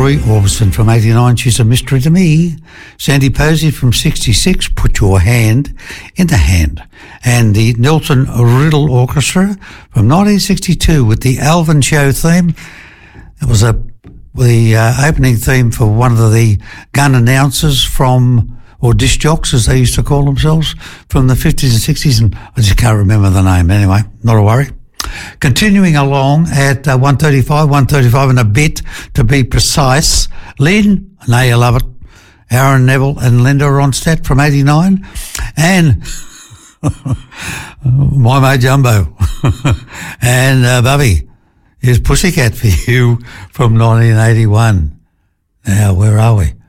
Roy Orbison from 89, She's a Mystery to Me. Sandy Posey from 66, Put Your Hand in the Hand. And the Nelson Riddle Orchestra from 1962 with the Alvin Show theme. It was the opening theme for one of the gun announcers from, or disc jocks as they used to call themselves, from the 50s and 60s, and I just can't remember the name anyway, not a worry. Continuing along at 135 and a bit to be precise, Lynn, I know you love it, Aaron Neville and Linda Ronstadt from 89, and my mate Jumbo and Bubby, here's Pussycat for you from 1981. Now, where are we?